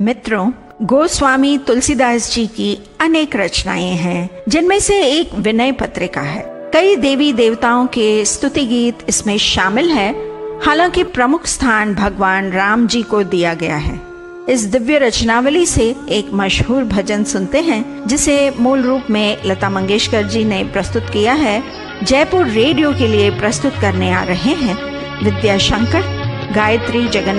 मित्रों, गोस्वामी तुलसीदास जी की अनेक रचनाएं हैं, जिनमें से एक विनय पत्रिका है। कई देवी देवताओं के स्तुति गीत इसमें शामिल है। हालांकि प्रमुख स्थान भगवान राम जी को दिया गया है। इस दिव्य रचनावली से एक मशहूर भजन सुनते हैं, जिसे मूल रूप में लता मंगेशकर जी ने प्रस्तुत किया है। जयपुर रेडियो के लिए प्रस्तुत करने आ रहे हैं विद्याशंकर, गायत्री जगन्नाथ।